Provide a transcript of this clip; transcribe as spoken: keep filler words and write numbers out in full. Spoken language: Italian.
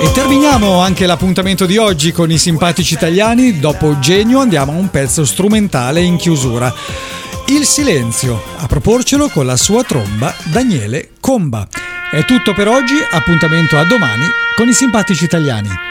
E terminiamo anche l'appuntamento di oggi con i simpatici italiani. Dopo Genio andiamo a un pezzo strumentale in chiusura. Il silenzio, a proporcelo con la sua tromba Daniele Comba. È tutto per oggi, appuntamento a domani con i simpatici italiani.